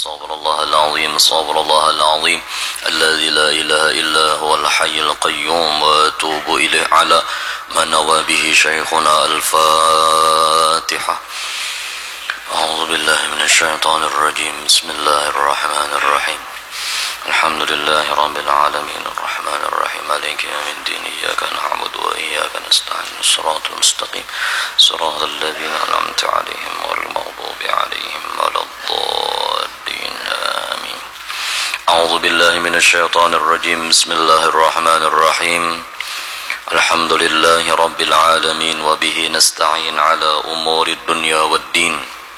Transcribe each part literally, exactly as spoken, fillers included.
استغفر الله العظيم استغفر الله العظيم الذي لا إله إلا هو الحي القيوم وأتوب إليه على ما نوى به شيخنا. الفاتحة. أعوذ بالله من الشيطان الرجيم. بسم الله الرحمن الرحيم. الحمد لله رب العالمين الرحمن الرحيم مالك يوم الدين إياك نعبد وإياك نستعين الصراط المستقيم صراط الذين أنعمت عليهم غير المغضوب عليهم ولا الضالين آمين. أعوذ بالله من الشيطان الرجيم. بسم الله الرحمن الرحيم. الحمد لله رب العالمين وبه نستعين على أمور الدنيا والدين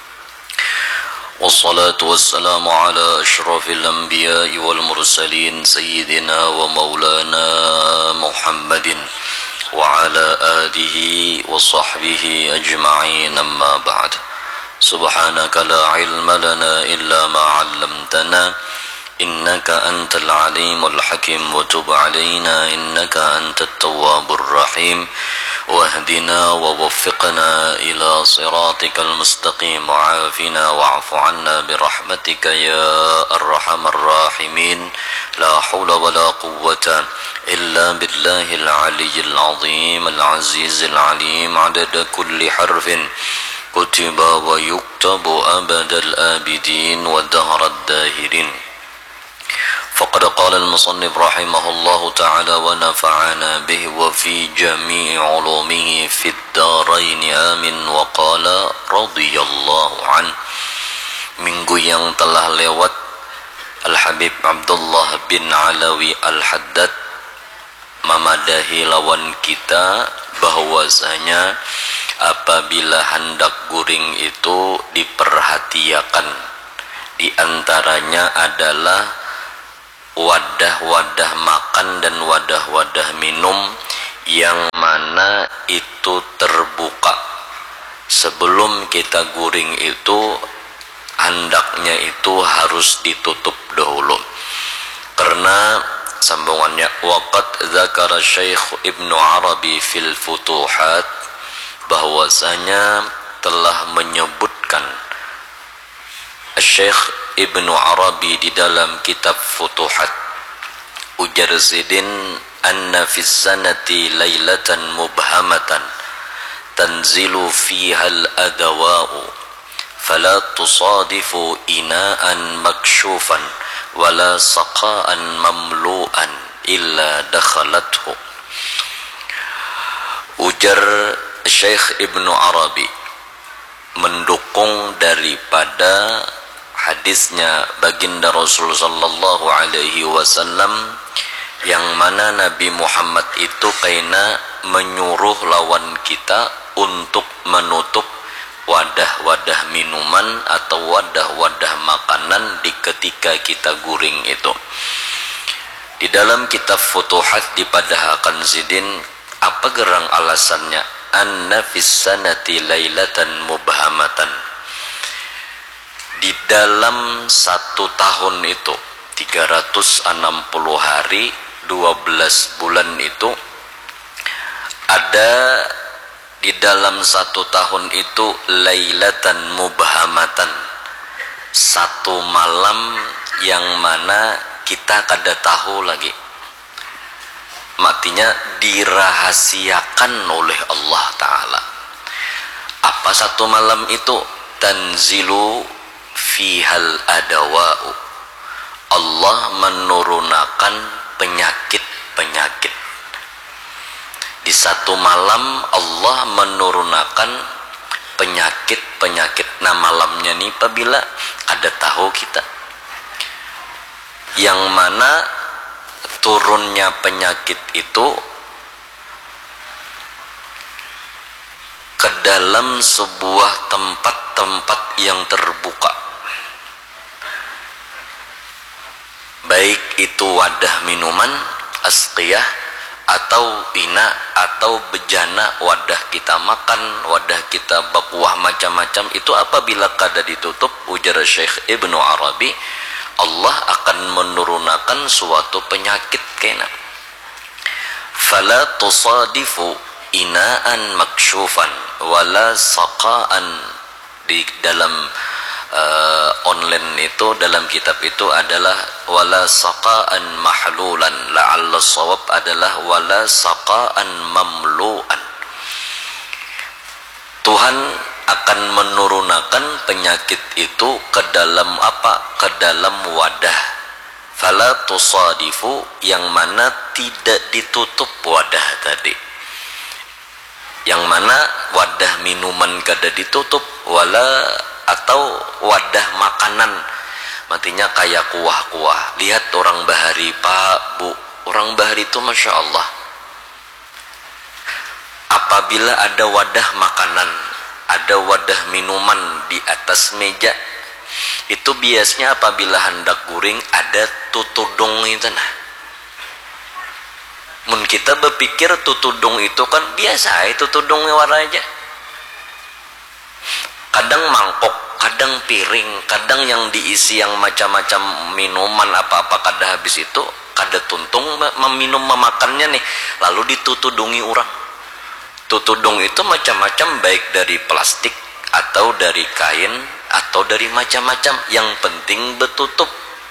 والصلاة والسلام على أشرف الأنبياء والمرسلين سيدنا ومولانا محمد وعلى آله وصحبه أجمعين. أما بعد. سبحانك لا علم لنا إلا ما علمتنا إنك أنت العليم الحكيم وتب علينا إنك أنت التواب الرحيم واهدنا ووفقنا إلى صراطك المستقيم وعافنا واعف عنا برحمتك يا أرحم الراحمين. لا حول ولا قوة إلا بالله العلي العظيم العزيز العليم عدد كل حرف كتب ويكتب أبد الآبدين ودهر الداهرين. فقد قال المصنف رحمه الله تعالى ونفعنا به وفي جميع علومه في الدارين آمين. وقال رضي الله عنه. Minggu yang telah lewat Al-Habib Abdullah bin Alawi Al-Haddad memadahi lawan kita bahwasanya apabila hendak guring itu diperhatikan, di antaranya adalah wadah-wadah makan dan wadah-wadah minum yang mana itu terbuka. Sebelum kita guring itu hendaknya itu harus ditutup dahulu, karena sambungannya waqad dzakara Syekh Ibnu Arabi fil Futuhat, bahwasanya telah menyebutkan Syekh Ibnu Arabi di dalam kitab Futuhat, ujar Zidin, anna fis sanati lailatan mubhamatan tanzilu fiha al-adawa'u fala tusadifu ina'an makshufan wala saqa'an mamlu'an illa dakhalathu. Ujar Syekh Ibnu Arabi mendukung daripada hadisnya baginda Rasul sallallahu alaihi wasallam yang mana Nabi Muhammad itu kaina menyuruh lawan kita untuk menutup wadah-wadah minuman atau wadah-wadah makanan di ketika kita guring itu. Di dalam kitab Futuhat dipadahkan Zidin, apa gerang alasannya? Anna fis sanati lailatan mubhamatan. Di dalam satu tahun itu tiga ratus enam puluh hari dua belas bulan itu ada di dalam satu tahun itu lailatan mubhamatan, satu malam yang mana kita kada tahu lagi, matinya dirahasiakan oleh Allah Ta'ala. Apa satu malam itu? Tanzilu fihal adawa'u, Allah menurunkan penyakit-penyakit. Di satu malam Allah menurunkan penyakit-penyakit. Nah malamnya nih apabila ada tahu kita yang mana turunnya penyakit itu ke dalam sebuah tempat-tempat yang terbuka, baik itu wadah minuman asqiyah atau ina atau bejana wadah kita makan, wadah kita bakuah macam-macam itu apabila kada ditutup, ujar Syekh Ibnu Arabi, Allah akan menurunkan suatu penyakit kena. Fala tusadifu inaan maksyufan wala saqaan, di dalam uh, online itu dalam kitab itu adalah wala saqaan mahlulan, la'alla shawab adalah wala saqaan mamlu'an. Tuhan akan menurunkan penyakit itu ke dalam apa? Ke dalam wadah. Fala tusadifu, yang mana tidak ditutup wadah tadi. Yang mana wadah minuman kada ditutup, wala atau wadah makanan. Matinya kayak kuah-kuah. Lihat orang bahari, Pak, Bu. Orang bahari itu Masya Allah. Apabila ada wadah makanan, ada wadah minuman di atas meja, itu biasanya apabila hendak guring ada tutudung itu nah. Mun kita berpikir tutudung itu kan biasa, itu tutudungnya warna aja. Kadang mangkok, kadang piring, kadang yang diisi yang macam-macam minuman apa-apa kada habis itu, kada tuntung meminum memakannya nih, lalu ditutudungi orang. Tutudung itu macam-macam, baik dari plastik atau dari kain atau dari macam-macam, yang penting betutup.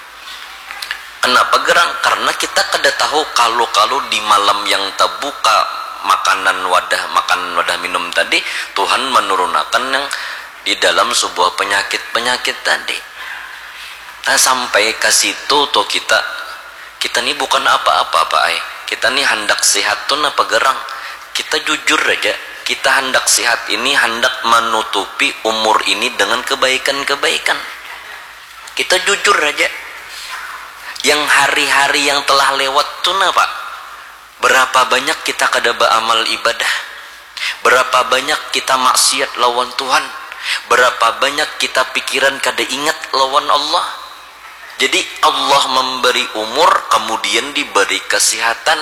Kenapa gerang? Karena kita kada tahu kalau-kalau di malam yang terbuka makanan wadah makan wadah minum tadi, Tuhan menurunkan yang di dalam sebuah penyakit-penyakit tadi. Nah, sampai ke situ tuh kita kita nih bukan apa-apa Pak Ai. Kita nih hendak sehat tuh apa gerang? Kita jujur aja, kita hendak sehat ini hendak menutupi umur ini dengan kebaikan-kebaikan. Kita jujur aja. Yang hari-hari yang telah lewat tuh apa? Berapa banyak kita kada beramal ibadah? Berapa banyak kita maksiat lawan Tuhan? Berapa banyak kita pikiran kada ingat lawan Allah? Jadi Allah memberi umur, kemudian diberi kesehatan.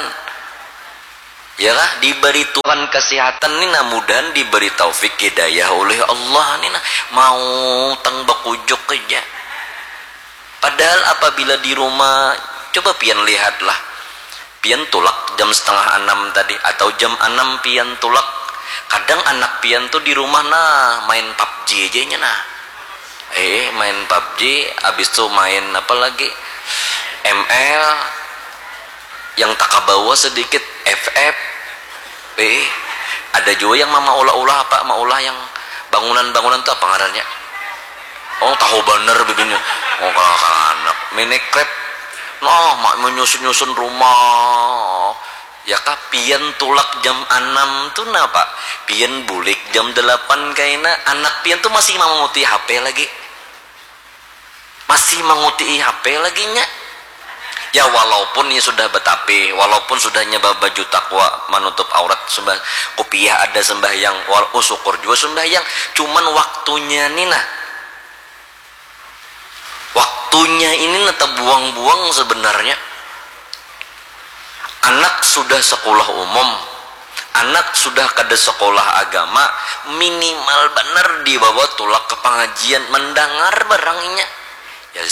Ya lah, diberi Tuhan kesehatan nih, nah mudahan diberi taufik hidayah oleh Allah nih, nah mau tang bakujuk aja. Padahal apabila di rumah, coba pian lihatlah, pian tulak jam setengah enam tadi atau jam enam pian tulak. Kadang anak pian tuh di rumah nah main P U B G aja nya nah. Eh main P U B G, habis tuh main apa lagi? M L, yang tak kabawa sedikit F F. Eh ada juga yang mama ulah-ulah apa, maulah yang bangunan-bangunan tuh apa ngarannya? Oh tahu bener begini. Oh kakak anak minikrep, noh mak menyusun-nyusun rumah. Ya kah pian tulak jam enam tuh napa? Pian bulik jam delapan kayaknya. Anak pian tuh masih menguti H P lagi. Masih menguti H P lagi nya. Ya walaupun ya sudah betapi, walaupun sudah nyoba baju takwa menutup aurat, sembah kopiah ada sembahyang, wal oh, syukur juga sembahyang. Cuman waktunya nih nah. Waktunya ini neta buang-buang sebenarnya. Anak sudah sekolah umum, anak sudah kada sekolah agama, minimal benar dibawa tulak ke pengajian mendengar barangnya.